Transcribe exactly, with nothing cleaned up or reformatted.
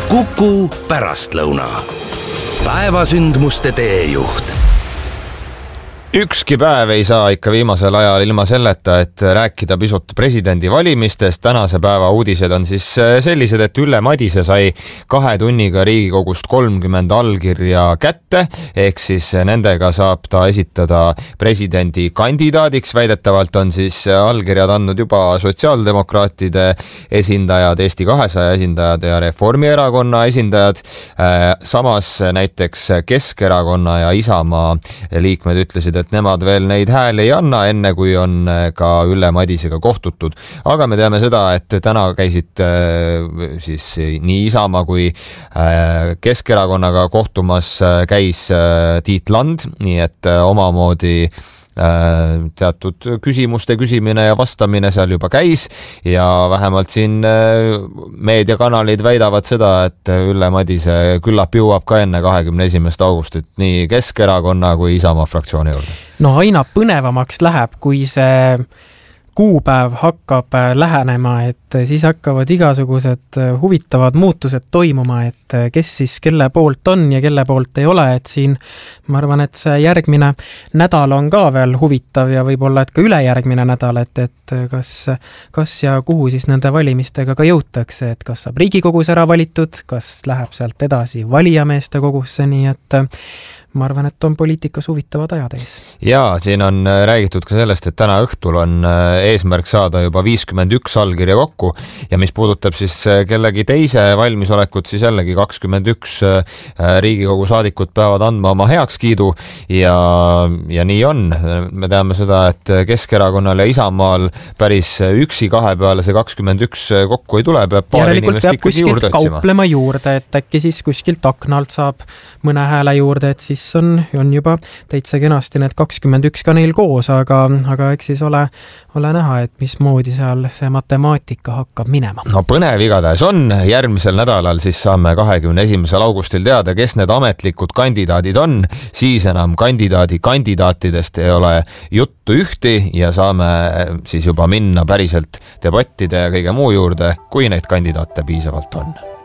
Kuku pärastlõuna. Päevasündmuste teejuht. Ükski päev ei saa ikka viimasel ajal ilma selleta, et rääkida pisut presidendi valimistest. Tänase päeva uudised on siis sellised, et Ülle Madise sai kahe tunniga Riigikogust kolmkümmend allkirja kätte, ehk siis nendega saab ta esitada presidendi kandidaadiks. Väidetavalt on siis allkirjad andnud juba sotsiaaldemokraatide esindajad, Eesti kahesaja esindajad ja Reformierakonna esindajad. Samas näiteks Keskerakonna ja Isamaa liikmed ütlesid, et nemad veel neid hääli ei anna, enne kui on ka Ülle Madisega kohtutud. Aga me teame seda, et täna käisid siis nii Isamaa kui Keskerakonnaga kohtumas käis Tiit Land, nii et omamoodi teatud küsimuste küsimine ja vastamine seal juba käis ja vähemalt siin meediakanalid väidavad seda, et Ülle Madise küllap jõuab ka enne kahekümne esimest augustit nii Keskerakonna kui Isamaa fraktsiooni juurde. No aina põnevamaks läheb, kui see kuupäev hakkab lähenema, et siis hakkavad igasugused huvitavad muutused toimuma, et kes siis kelle poolt on ja kelle poolt ei ole, et siin ma arvan, et see järgmine nädal on ka veel huvitav ja võib-olla, et ka ülejärgmine nädal, et, et kas, kas ja kuhu siis nende valimistega ka jõutakse, et kas saab Riigikogus ära valitud, kas läheb sealt edasi valijameeste kogusse, nii et ma arvan, et on poliitikas huvitavad ajad ees. Jaa, siin on räägitud ka sellest, et täna õhtul on eesmärk saada juba viiskümmend üks allkirja kokku ja mis puudutab siis kellegi teise valmisolekut, siis jällegi kakskümmend üks Riigikogu saadikut peavad andma oma heakskiidu ja, ja nii on. Me teame seda, et Keskerakonnal ja Isamaal päris üksi kahe peale see kakskümmend üks kokku ei tule, peab paari inimest ikkagi juurde otsima. Kauplema juurde, et äkki siis kuskilt aknalt saab mõne hääle juurde, et siis on, on juba täitsa kenasti need kakskümmend üks ka neil koos, aga, aga eks siis ole, ole näha, et mismoodi seal see matemaatika hakkab minema. No põnev igatahes on. Järgmisel nädalal siis saame kahekümne esimesel augustil teada, kes need ametlikud kandidaadid on. Siis enam kandidaadi kandidaatidest ei ole juttu ühti ja saame siis juba minna päriselt debattide ja kõige muu juurde, kui neid kandidaate piisavalt on.